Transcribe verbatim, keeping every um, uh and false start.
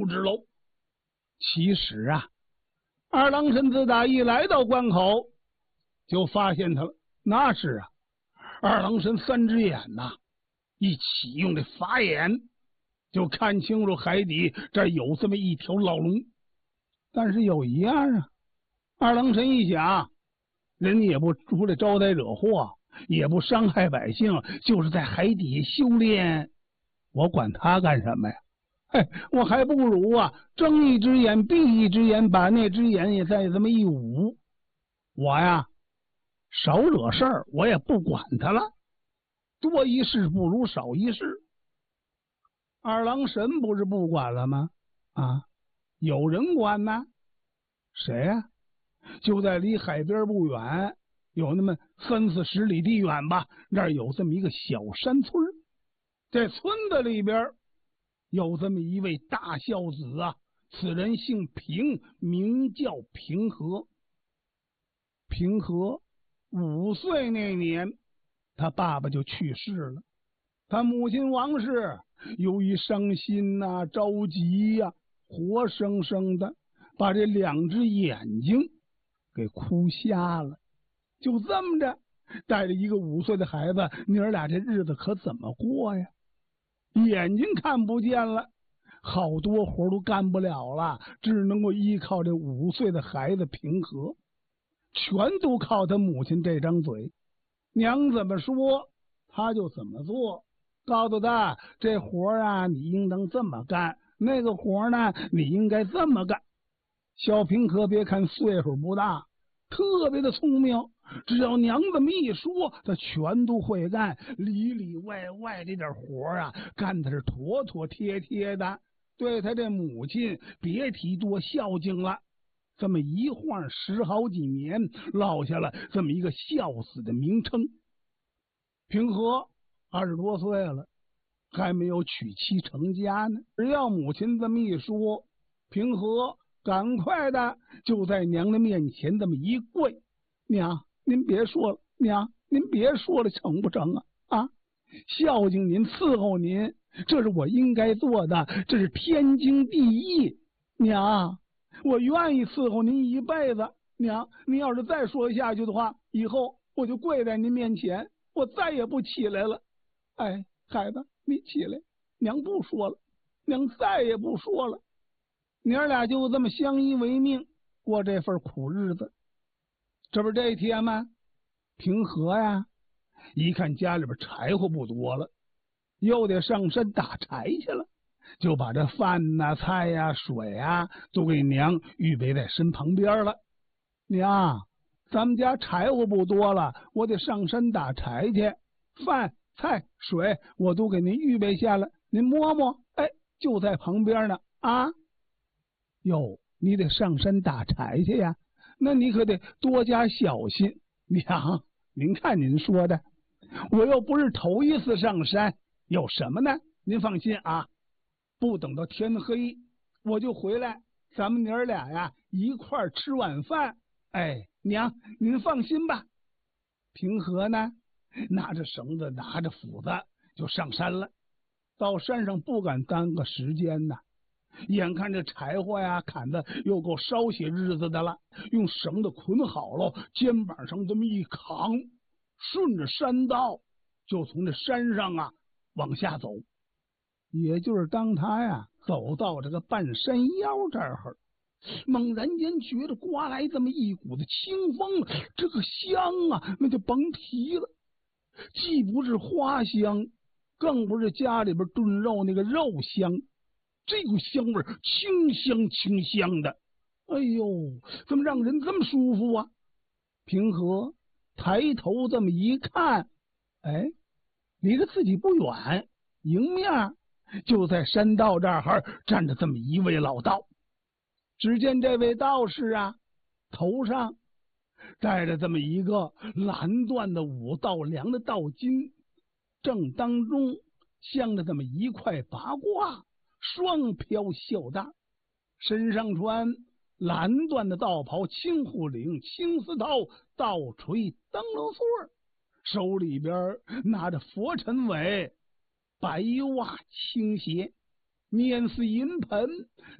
之喽。其实啊，二郎神自打一来到关口，就发现他了。那是啊，二郎神三只眼呐、啊，一起用这法眼，就看清楚海底这有这么一条老龙。但是有一样啊，二郎神一想，人也不出来招灾惹祸，也不伤害百姓，就是在海底修炼，我管他干什么呀？哎，我还不如啊，睁一只眼闭一只眼，把那只眼也再这么一捂，我呀少惹事儿，我也不管他了。多一事不如少一事。二郎神不是不管了吗？啊，有人管呢。谁呀、啊？就在离海边不远，有那么三四十里地远吧，那儿有这么一个小山村。在村子里边有这么一位大孝子啊，此人姓平，名叫平和。平和五岁那年，他爸爸就去世了。他母亲王氏由于伤心呐、啊、着急呀、啊，活生生的把这两只眼睛给哭瞎了。就这么着，带着一个五岁的孩子，你儿俩这日子可怎么过呀？眼睛看不见了，好多活都干不了了，只能够依靠这五岁的孩子平和，全都靠他母亲这张嘴，娘怎么说他就怎么做，告诉他这活啊你应当这么干，那个活呢你应该这么干。小平和别看岁数不大，特别的聪明，只要娘这么一说，他全都会干，里里外外这点活啊干的是妥妥帖帖的，对他这母亲别提多孝敬了。这么一晃十好几年，落下了这么一个孝子的名称。平和二十多岁了，还没有娶妻成家呢。只要母亲这么一说，平和赶快的就在娘的面前这么一跪，娘您别说了，娘您别说了，成不成啊？啊，孝敬您伺候您，这是我应该做的，这是天经地义。娘，我愿意伺候您一辈子。娘，您要是再说下去的话，以后我就跪在您面前，我再也不起来了。哎，孩子你起来，娘不说了，娘再也不说了。娘俩就这么相依为命，过这份苦日子。这不是这一天吗？平和呀，一看家里边柴火不多了，又得上山打柴去了，就把这饭呐、啊、菜呀、啊、水啊都给娘预备在身旁边了。娘，咱们家柴火不多了，我得上山打柴去，饭菜水我都给您预备下了，您摸摸，哎，就在旁边呢。啊，哟，你得上山打柴去呀，那你可得多加小心。娘，您看您说的，我又不是头一次上山，有什么呢？您放心啊，不等到天黑我就回来，咱们娘俩呀一块儿吃晚饭。哎，娘您放心吧。平和呢，拿着绳子拿着斧子就上山了。到山上不敢耽搁时间呐，眼看这柴火呀砍的又够烧些日子的了，用绳子捆好了，肩膀上这么一扛，顺着山道就从这山上啊往下走。也就是当他呀走到这个半山腰这儿，猛然间觉得刮来这么一股子清风，这个香啊那就甭提了，既不是花香，更不是家里边炖肉那个肉香，这股香味清香清香的，哎呦，怎么让人这么舒服啊？平和抬头这么一看，哎，离着自己不远，迎面就在山道这儿站着这么一位老道。只见这位道士啊，头上戴着这么一个蓝缎的五道梁的道巾，正当中镶着这么一块八卦双飘袖带，身上穿蓝缎的道袍，青护领，青丝绦，倒垂灯笼穗，手里边拿着佛尘尾，白袜青鞋，面似银盆，